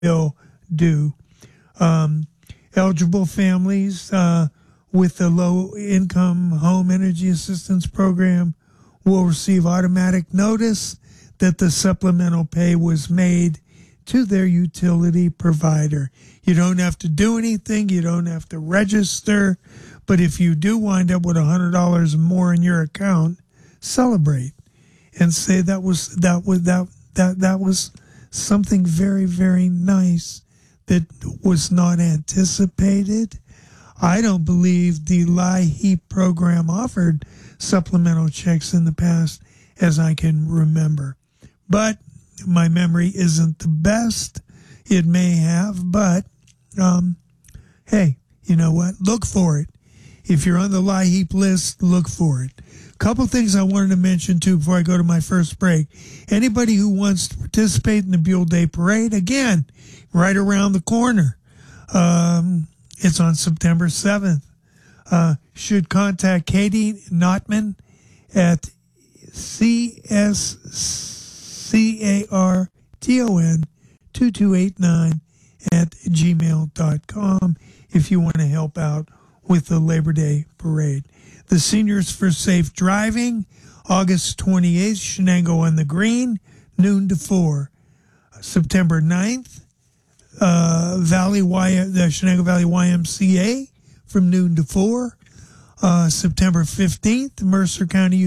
bill due. Eligible families with the low-income home energy assistance program will receive automatic notice that the supplemental pay was made to their utility provider. You don't have to do anything. You don't have to register. But if you do wind up with $100 more in your account, celebrate and say that was something very, very nice that was not anticipated. I don't believe the LIHEAP program offered supplemental checks in the past as I can remember. But my memory isn't the best. It may have, but hey, you know what? Look for it. If you're on the LIHEAP list, look for it. A couple things I wanted to mention, too, before I go to my first break. Anybody who wants to participate in the Buell Day Parade, again, right around the corner. It's on September 7th. Should contact Katie Notman at CSCARTON2289@gmail.com if you want to help out with the Labor Day Parade. The Seniors for Safe Driving, August 28th, Shenango on the Green, noon to 4. September 9th, the Shenango Valley YMCA from noon to 4. September 15th, Mercer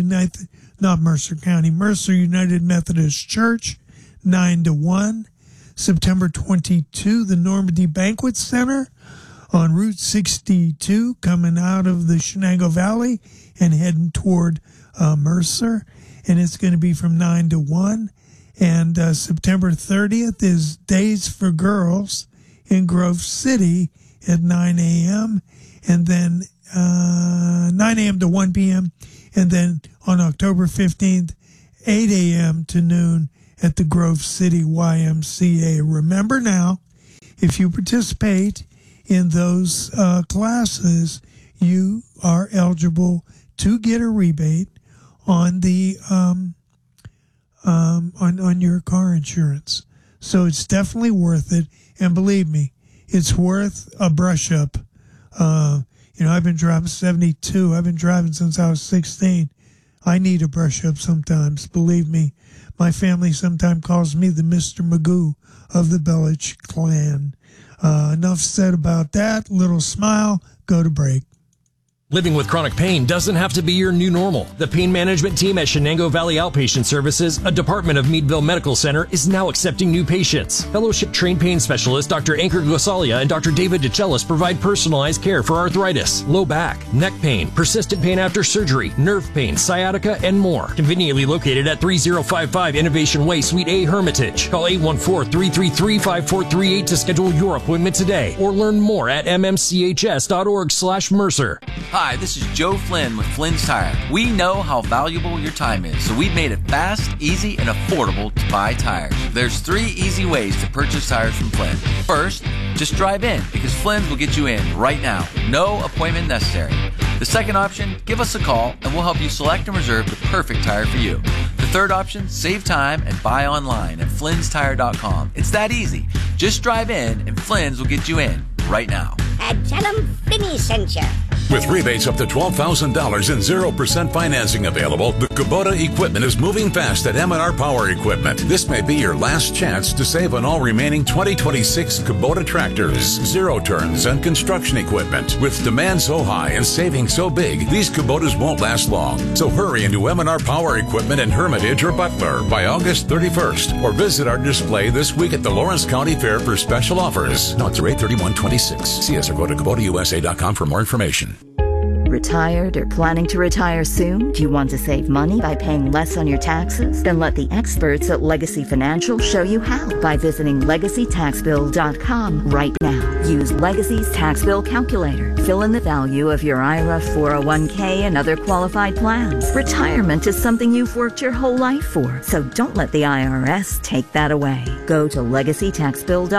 United Methodist Church, 9 to 1. September 22, the Normandy Banquet Center on Route 62, coming out of the Shenango Valley and heading toward Mercer. And it's going to be from 9 to 1. And September 30th is Days for Girls in Grove City at 9 a.m. And then 9 a.m. to 1 p.m. And then on October 15th, 8 a.m. to noon at the Grove City YMCA. Remember now, if you participate in those classes, you are eligible to get a rebate on the on your car insurance. So it's definitely worth it. And believe me, it's worth a brush up. I've been driving 72. I've been driving since I was 16. I need a brush up sometimes. Believe me, my family sometimes calls me the Mr. Magoo of the Belich clan. Enough said about that. Little smile. Go to break. Living with chronic pain doesn't have to be your new normal. The pain management team at Shenango Valley Outpatient Services, a department of Meadville Medical Center, is now accepting new patients. Fellowship-trained pain specialist Dr. Ankur Gosalia and Dr. David DeCellis provide personalized care for arthritis, low back, neck pain, persistent pain after surgery, nerve pain, sciatica, and more. Conveniently located at 3055 Innovation Way, Suite A, Hermitage. Call 814-333-5438 to schedule your appointment today or learn more at mmchs.org/Mercer. Hi, this is Joe Flynn with Flynn's Tire. We know how valuable your time is, so we've made it fast, easy, and affordable to buy tires. There's 3 easy ways to purchase tires from Flynn. First, just drive in, because Flynn's will get you in right now. No appointment necessary. The second option, give us a call, and we'll help you select and reserve the perfect tire for you. The third option, save time and buy online at flynnstire.com. It's that easy. Just drive in, and Flynn's will get you in right now. And tell them Finney sent you. With rebates up to $12,000 and 0% financing available, the Kubota equipment is moving fast at M&R Power Equipment. This may be your last chance to save on all remaining 2026 Kubota tractors, zero-turns, and construction equipment. With demand so high and savings so big, these Kubotas won't last long. So hurry into M&R Power Equipment in Hermitage or Butler by August 31st, or visit our display this week at the Lawrence County Fair for special offers. Notes are 8/31/26. See us or go to KubotaUSA.com for more information. Retired or planning to retire soon? Do you want to save money by paying less on your taxes? Then let the experts at Legacy Financial show you how by visiting LegacyTaxBill.com right now. Use Legacy's tax bill calculator. Fill in the value of your IRA, 401k, and other qualified plans. Retirement is something you've worked your whole life for, so don't let the IRS take that away. Go to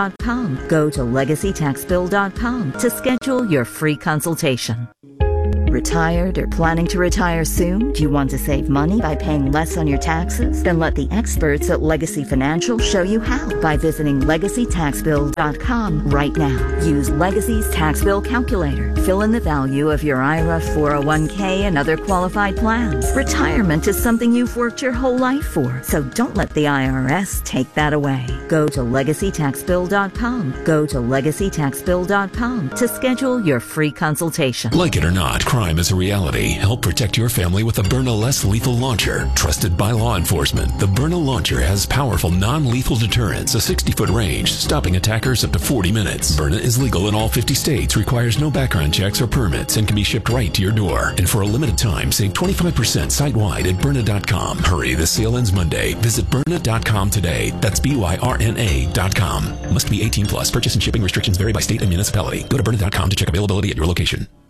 LegacyTaxBill.com. Go to LegacyTaxBill.com to schedule your free consultation. retired or planning to retire soon? Do you want to save money by paying less on your taxes? Then let the experts at Legacy Financial show you how by visiting LegacyTaxBill.com right now. Use Legacy's tax bill calculator. Fill in the value of your IRA, 401k, and other qualified plans. Retirement is something you've worked your whole life for, so don't let the IRS take that away. Go to LegacyTaxBill.com. Go to LegacyTaxBill.com to schedule your free consultation. Like it or not, crime is a reality. Help protect your family with the Byrna Less Lethal Launcher. Trusted by law enforcement, the Byrna Launcher has powerful non-lethal deterrence, a 60-foot range, stopping attackers up to 40 minutes. Byrna is legal in all 50 states, requires no background checks or permits, and can be shipped right to your door. And for a limited time, save 25% site-wide at Byrna.com. Hurry, the sale ends Monday. Visit Byrna.com today. That's BYRNA.com. Must be 18 plus. Purchase and shipping restrictions vary by state and municipality. Go to Byrna.com to check availability at your location.